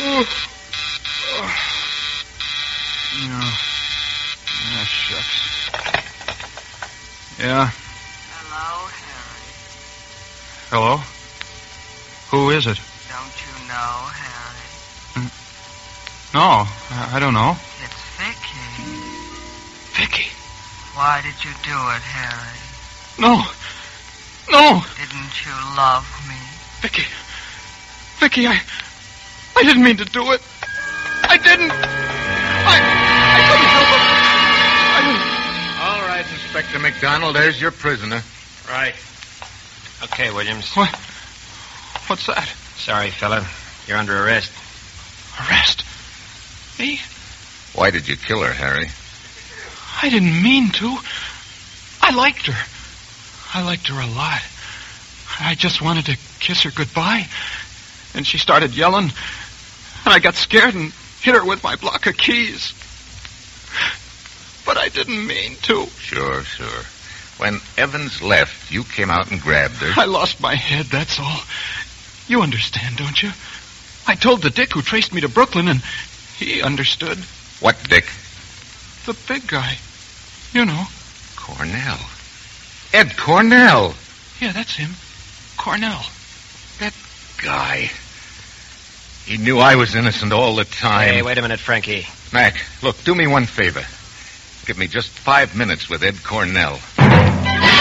Ah, shucks. Yeah? Hello, Harry. Hello? Who is it? Don't you know, Harry? No, I don't know. It's Vicky. Vicky? Why did you do it, Harry? No. No! Didn't you love me? Vicky. Vicky, I didn't mean to do it. I didn't. I couldn't help it. All right, Inspector McDonald, there's your prisoner. Right. Okay, Williams. What's that? Sorry, fella. You're under arrest. Arrest? Me? Why did you kill her, Harry? I didn't mean to. I liked her. I liked her a lot. I just wanted to kiss her goodbye. And she started yelling. And I got scared and hit her with my block of keys. But I didn't mean to. Sure. When Evans left, you came out and grabbed her. I lost my head, that's all. You understand, don't you? I told the Dick who traced me to Brooklyn, and he understood. What Dick? The big guy. You know. Cornell. Ed Cornell. Yeah, that's him. Cornell. That guy. He knew I was innocent all the time. Hey, wait a minute, Frankie. Mac, look, do me one favor. Give me just 5 minutes with Ed Cornell.